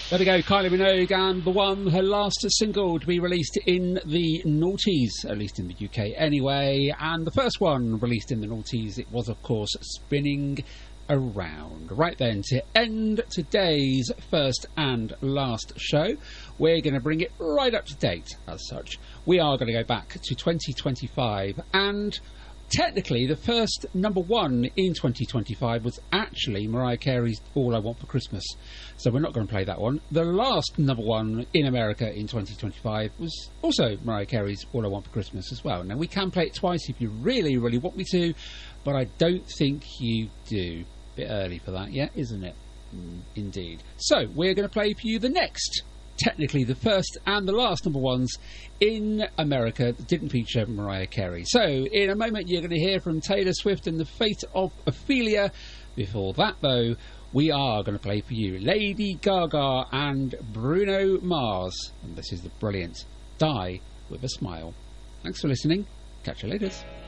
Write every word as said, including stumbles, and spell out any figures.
There we go, Kylie Minogue and The One, her last single to be released in the noughties, at least in the U K anyway. And the first one released in the noughties, it was, of course, Spinning Around. Right then, to end today's first and last show, we're going to bring it right up to date as such. We are going to go back to twenty twenty-five, and technically the first number one in twenty twenty-five was actually Mariah Carey's All I Want for Christmas. So we're not going to play that one. The last number one in America in twenty twenty-five was also Mariah Carey's All I Want for Christmas as well. Now, we can play it twice if you really, really want me to, but I don't think you do. Bit early for that, yeah, isn't it? Mm, indeed. So we're going to play for you the next, technically the first and the last number ones in America that didn't feature Mariah Carey. So in a moment you're going to hear from Taylor Swift and The Fate of Ophelia. Before that, though, we are going to play for you Lady Gaga and Bruno Mars, and this is the brilliant Die With a Smile. Thanks for listening. Catch you later.